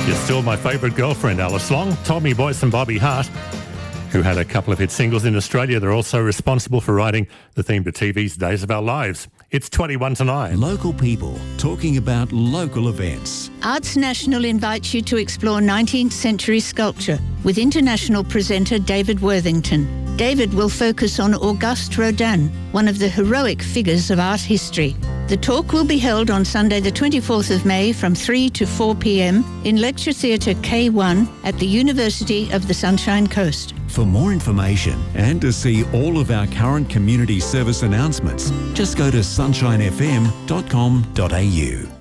You're Still My Favourite Girlfriend, Alice Long, Tommy Boyce and Bobby Hart, who had a couple of hit singles in Australia. They're also responsible for writing the theme to TV's Days of Our Lives. It's 21 to 9. Local people talking about local events. Arts National invites you to explore 19th century sculpture with international presenter David Worthington. David will focus on Auguste Rodin, one of the heroic figures of art history. The talk will be held on Sunday the 24th of May from 3 to 4 p.m. in Lecture Theatre K1 at the University of the Sunshine Coast. For more information and to see all of our current community service announcements, just go to sunshinefm.com.au.